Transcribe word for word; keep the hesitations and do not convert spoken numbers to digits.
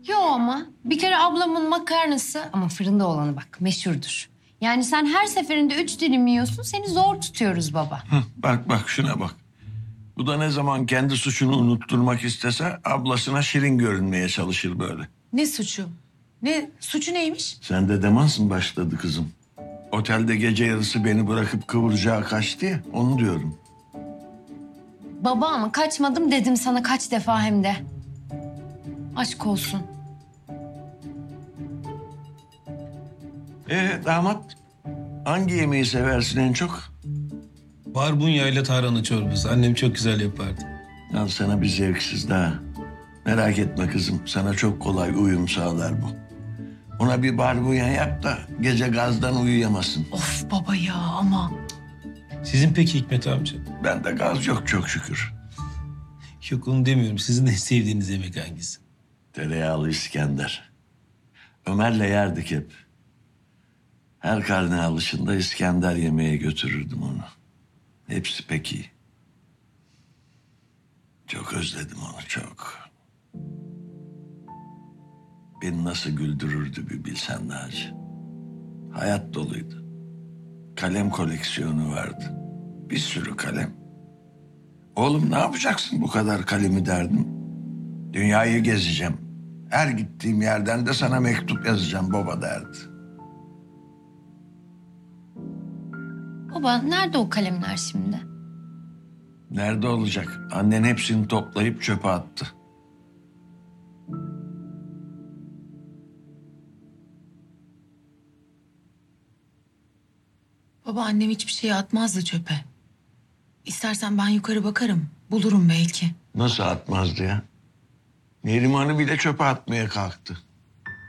Yo ama bir kere ablamın makarnası ama fırında olanı bak meşhurdur. Yani sen her seferinde üç dilim yiyorsun, seni zor tutuyoruz baba. Hı, bak bak şuna bak. Bu da ne zaman kendi suçunu unutturmak istese ablasına şirin görünmeye çalışır böyle. Ne suçu? Ne suçu neymiş? Sen de demezsin başladı kızım. Otelde gece yarısı beni bırakıp kıvıracağı kaçtı ya, onu diyorum. Baba ama kaçmadım dedim sana kaç defa hem de. Aşk olsun. Ee damat, hangi yemeği seversin en çok? Barbunya ile tarhana çorbası. Annem çok güzel yapardı. Al sana bir zevksiz daha. Merak etme kızım, sana çok kolay uyum sağlar bu. Ona bir barbunya yap da gece gazdan uyuyamasın. Of baba ya ama. Sizin peki Hikmet amca? Bende gaz yok çok şükür. Yok onu demiyorum. Sizin en sevdiğiniz yemek hangisi? Tereyağlı İskender. Ömer'le yerdik hep. Her karne alışında İskender yemeye götürürdüm onu. Hepsi pek iyi. Çok özledim onu çok. Beni nasıl güldürürdü bir bilsen Naci. Hayat doluydu. Kalem koleksiyonu vardı. Bir sürü kalem. Oğlum ne yapacaksın bu kadar kalemi derdim. Dünyayı gezeceğim. Her gittiğim yerden de sana mektup yazacağım baba derdi. Baba nerede o kalemler şimdi? Nerede olacak? Annen hepsini toplayıp çöpe attı. Baba annem hiçbir şey atmazdı çöpe. İstersen ben yukarı bakarım. Bulurum belki. Nasıl atmazdı ya? Neriman'ı bile çöpe atmaya kalktı.